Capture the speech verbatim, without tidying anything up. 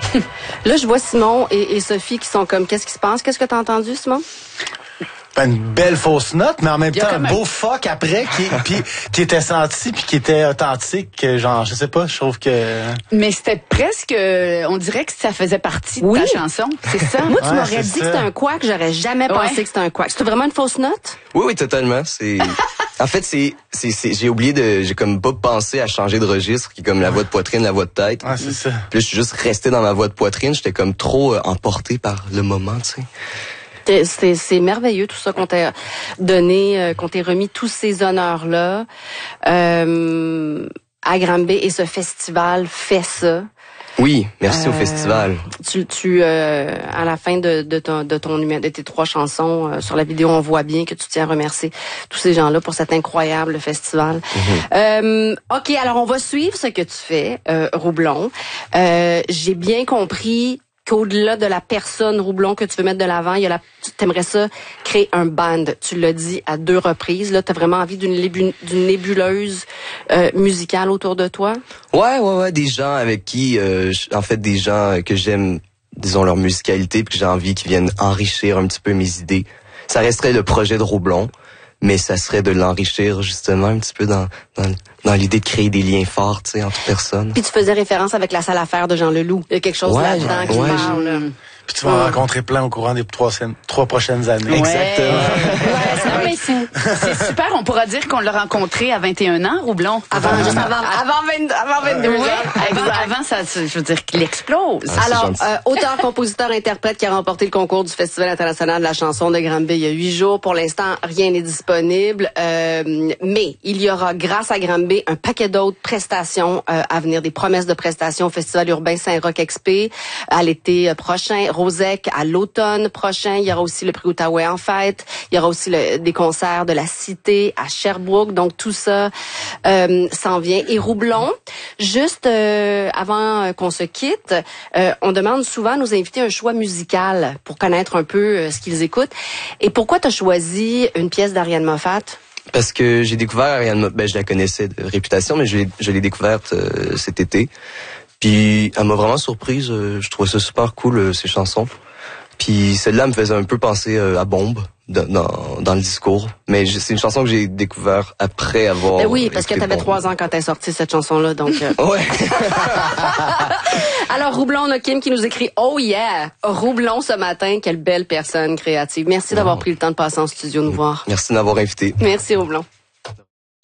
Là, je vois Simon et, et Sophie qui sont comme, qu'est-ce qui se passe? Qu'est-ce que t'as entendu, Simon? Une belle fausse note, mais en même temps, un beau un... fuck après qui, puis, qui était senti puis qui était authentique. Genre, je sais pas, je trouve que... Mais c'était presque, on dirait que ça faisait partie de oui. ta chanson, c'est ça? Moi, tu ouais, m'aurais dit ça. que c'était un quack, j'aurais jamais ouais. pensé que c'était un quack. C'était vraiment une fausse note? Oui, oui, totalement. C'est, en fait, c'est, c'est, c'est, j'ai oublié de, j'ai comme pas pensé à changer de registre, qui est comme la voix de poitrine, la voix de tête. Ouais, c'est ça. Puis là, je suis juste resté dans ma voix de poitrine. J'étais comme trop euh, emporté par le moment, tu sais. C'est, c'est merveilleux tout ça qu'on t'a donné, euh, qu'on t'ait remis tous ces honneurs-là. Euh, à Granby et ce festival fait ça. Oui, merci euh, au festival. Tu, tu euh, à la fin de, de, ton, de ton de tes trois chansons euh, sur la vidéo, on voit bien que tu tiens à remercier tous ces gens-là pour cet incroyable festival. Mm-hmm. Euh, ok, alors on va suivre ce que tu fais, euh, Roublon. Euh, j'ai bien compris qu'au-delà de la personne Roublon que tu veux mettre de l'avant, il y a la, tu t'aimerais ça créer un band. Tu l'as dit à deux reprises. Là, t'as vraiment envie d'une, lébu, d'une nébuleuse euh, musicale autour de toi? Ouais, ouais, ouais, des gens avec qui, euh, en fait, des gens que j'aime, disons, leur musicalité, puis que j'ai envie qu'ils viennent enrichir un petit peu mes idées. Ça resterait le projet de Roublon, mais ça serait de l'enrichir justement un petit peu dans dans, dans l'idée de créer des liens forts, tu sais, entre personnes. Puis tu faisais référence avec la salle à faire de Jean Leloup. Il y a quelque chose ouais, là-dedans ouais, qui ouais, parle. Là. Puis tu vas en rencontrer plein au courant des trois, trois prochaines années. Ouais. Exactement. Ouais, c'est, mais c'est, c'est super. On pourra dire qu'on l'a rencontré à vingt et un ans, Roublon. Avant, juste avant, avant, vingt, avant vingt-deux ouais, ans. Avant, avant, ça, je veux dire qu'il explose. Ah, Alors, euh, auteur, compositeur, interprète qui a remporté le concours du Festival international de la chanson de Granby il y a huit jours. Pour l'instant, rien n'est disponible. Euh, mais il y aura, grâce à Granby, un paquet d'autres prestations euh, à venir, des promesses de prestations au Festival urbain Saint-Roch Expé à l'été prochain, Rosec à l'automne prochain. Il y aura aussi le prix Outaouais en fête. Il y aura aussi le, des concerts de la Cité à Sherbrooke. Donc, tout ça euh, s'en vient. Et Roublon, juste euh, avant qu'on se quitte, euh, on demande souvent à nos invités un choix musical pour connaître un peu euh, ce qu'ils écoutent. Et pourquoi tu as choisi une pièce d'Ariane Moffat? Parce que j'ai découvert Ariane Moffat, ben je la connaissais de réputation, mais je l'ai, je l'ai découverte euh, cet été. Puis elle m'a vraiment surprise, euh, je trouvais ça super cool, euh, ses chansons. Puis celle-là me faisait un peu penser euh, à Bombe dans, dans, dans le discours. Mais c'est une chanson que j'ai découvert après avoir... Ben oui, parce que t'avais trois ans quand t'as sorti cette chanson-là, donc... Euh... Ouais. Alors, Roublon, on a Kim qui nous écrit « Oh yeah! Roublon ce matin, quelle belle personne créative. » Merci d'avoir pris le temps de passer en studio nous voir. Merci de m'avoir invité. Merci, Roublon.